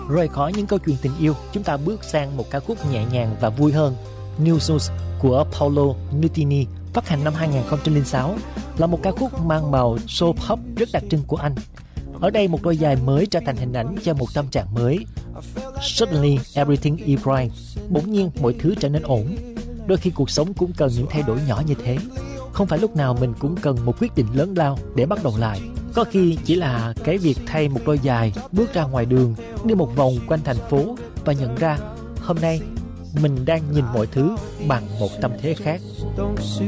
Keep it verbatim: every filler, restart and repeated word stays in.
Rời khỏi những câu chuyện tình yêu, chúng ta bước sang một ca khúc nhẹ nhàng và vui hơn. New Shoes của Paolo Nutini, phát hành năm hai không không sáu, là một ca khúc mang màu soul pop rất đặc trưng của anh. Ở đây một đôi giày mới trở thành hình ảnh cho một tâm trạng mới. Suddenly everything is bright. Bỗng nhiên mọi thứ trở nên ổn. Đôi khi cuộc sống cũng cần những thay đổi nhỏ như thế. Không phải lúc nào mình cũng cần một quyết định lớn lao để bắt đầu lại. Có khi chỉ là cái việc thay một đôi giày, bước ra ngoài đường, đi một vòng quanh thành phố và nhận ra hôm nay mình đang nhìn mọi thứ bằng một tâm thế khác.